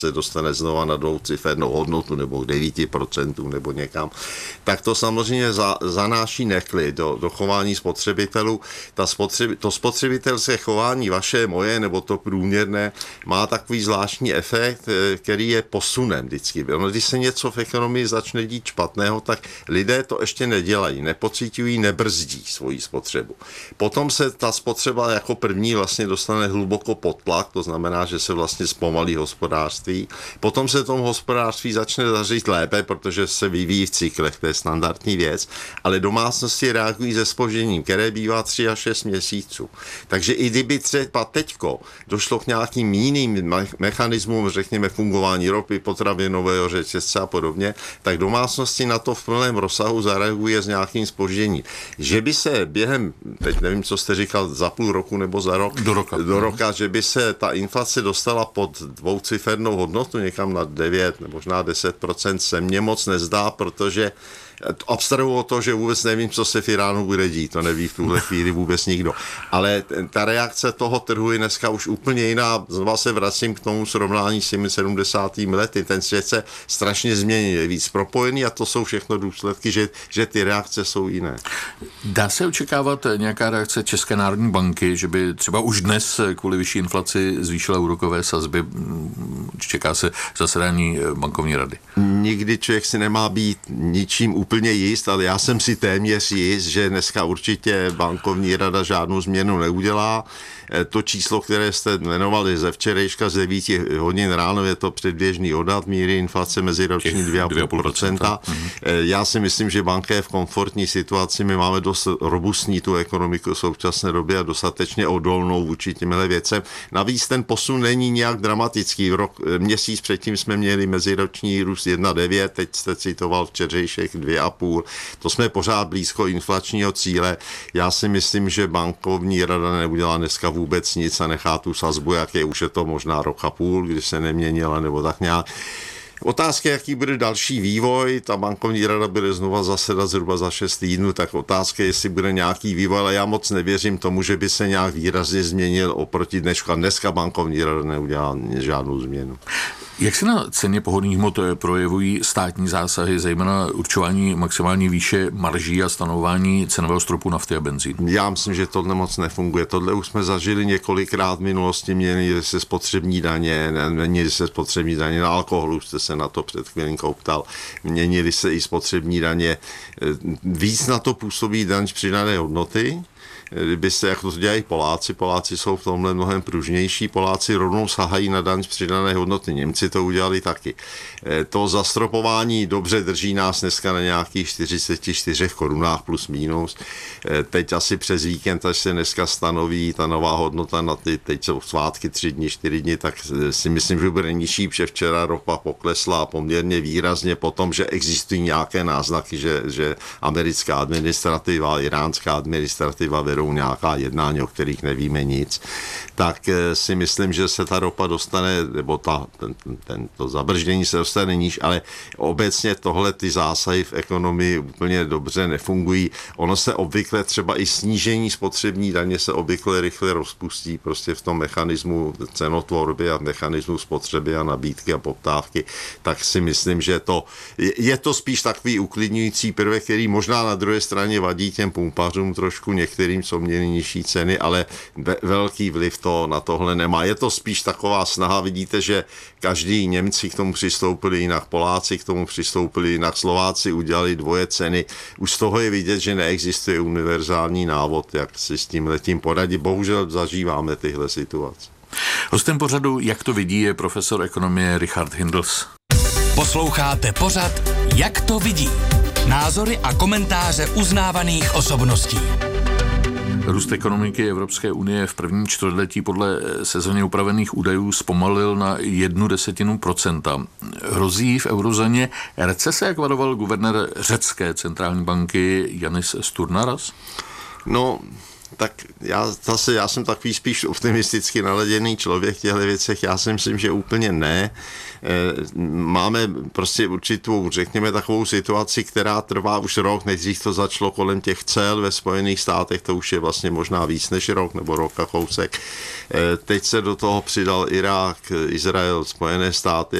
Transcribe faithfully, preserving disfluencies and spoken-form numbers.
se dostane znova na dvoucifernou hodnotu nebo k devíti procentům nebo někam, tak to samozřejmě za, zanáší neklid do, do chování spotřebitelů. Ta spotřebi, to spotřebitelské chování vaše, moje nebo to průměrné má takový zvláštní efekt, který je posunem vždycky. Ono, když se něco v ekonomii začne dít špatného, tak lidé to ještě nedělají, nepociťují, nebrzdí svoji spotřebu. Potom se ta spotřeba jako první vlastně dostane hluboko pod tlak, to znamená, že se vlastně zpomalí hospodářství. Potom se tomu hospodářství začne dařit lépe, protože se vyvíjí v cyklech, to je standardní věc, ale domácnosti reagují se zpožděním, které bývá tři až šest měsíců. Takže i kdyby třeba teďko došlo k nějakým jiným mechanismům, řekněme fungování ropy, potravinového řetězce a podobně, tak domácnosti na to v plném rozsahu zareaguje s nějakým zpožděním. Že by se během, teď nevím, co jste říkal, za půl roku nebo za rok, do roka, do roka že by se ta inflace dostala pod dvoucifernou hodnotu někam na devět nebo možná deset procent, se mně moc nezdá, protože abstrahuji o to, že vůbec nevím, co se v Iránu bude dít, to neví v tuhle chvíli vůbec nikdo. Ale ta reakce toho trhu je dneska už úplně jiná. Znova se vracím k tomu srovnání s těmi sedmdesátými lety. Ten svět se strašně změnil, je víc propojený a to jsou všechno důsledky, že, že ty reakce jsou jiné. Dá se očekávat nějaká reakce České národní banky, že by třeba už dnes kvůli vyšší inflaci zvýšila úrokové sazby? Čeká se zasedání bankovní rady. Nikdy člověk si nemá být ničím úplně jist, ale já jsem si téměř jist, že dneska určitě bankovní rada žádnou změnu neudělá. To číslo, které jste jmenovali ze včerejška z devíti hodin ráno, je to předběžný odhad míry inflace meziroční dvě celá pět procenta. Já si myslím, že banka je v komfortní situaci, my máme dost robustní tu ekonomiku v současné době a dostatečně odolnou vůči těmhle věcem. Navíc ten posun není nějak dramatický. Rok, měsíc předtím jsme měli meziroční růst jedna celá devět, teď jste citoval včerejšek dvě celá pět. To jsme pořád blízko inflačního cíle. Já si myslím, že bankovní rada neudělá dneska vůbec nic a nechá tu sazbu, jak je, už je to možná rok a půl, když se neměnila, nebo tak nějak. Otázka, jaký bude další vývoj, ta bankovní rada bude znova zasedat zhruba za šest týdnů, tak otázka, jestli bude nějaký vývoj, ale já moc nevěřím tomu, že by se nějak výrazně změnil oproti dnešku. Dneska bankovní rada neudělá žádnou změnu. Jak se na ceně pohonných hmot projevují státní zásahy, zejména určování maximální výše marží a stanovování cenového stropu nafty a benzínu? Já myslím, že tohle moc nefunguje. Tohle už jsme zažili několikrát v minulosti, měli se spotřební daně, měnili se spotřební daně na alkoholu, jste se na to před chvílinkou ptal, měnili se i spotřební daně. Víc na to působí daň z přidané hodnoty. Kdyby se, jak to dělají Poláci, Poláci jsou v tomhle mnohem pružnější, Poláci rovnou sahají na daň z přidané hodnoty, Němci to udělali taky. To zastropování dobře drží nás dneska na nějakých čtyřicet čtyři korunách plus minus. Teď asi přes víkend, až se dneska stanoví ta nová hodnota na ty, teď jsou svátky tři dny, čtyři dny, tak si myslím, že bude nižší, protože včera ropa poklesla poměrně výrazně po tom, že existují nějaké náznaky, že, že americká administrativa, iránská administrativa vedou nějaká jednání, o kterých nevíme nic, tak si myslím, že se ta ropa dostane, nebo ta, ten, ten, to zabrždění se dostane níž, ale obecně tohle ty zásahy v ekonomii úplně dobře nefungují. Ono se obvykle třeba i snížení spotřební daně se obvykle rychle rozpustí prostě v tom mechanismu cenotvorby a mechanismu spotřeby a nabídky a poptávky, tak si myslím, že to je to spíš takový uklidňující prvek, který možná na druhé straně vadí těm pumpařům trošku některým, co měli nižší ceny, ale velký vliv to na tohle nemá. Je to spíš taková snaha, vidíte, že každý Němci k tomu přistoupili jinak, Poláci k tomu přistoupili jinak, Slováci udělali dvoje ceny. Už z toho je vidět, že neexistuje univerzální návod, jak si s tím letím poradit. Bohužel zažíváme tyhle situace. Hostem pořadu Jak to vidí je profesor ekonomie Richard Hindls. Posloucháte pořad Jak to vidí. Názory a komentáře uznávaných osobností. Růst ekonomiky Evropské unie v prvním čtvrtletí podle sezónně upravených údajů zpomalil na jednu desetinu procenta. Hrozí v eurozóně recese, jak varoval guvernér řecké centrální banky Yanis Stournaras? No, tak já zase, já jsem takový spíš optimisticky naladěný člověk v těchto věcech, já si myslím, že úplně ne. Máme prostě určitou, řekněme, takovou situaci, která trvá už rok, nejdřív to začalo kolem těch cel ve Spojených státech, to už je vlastně možná víc než rok, nebo rok a kousek. Teď se do toho přidal Irák, Izrael, Spojené státy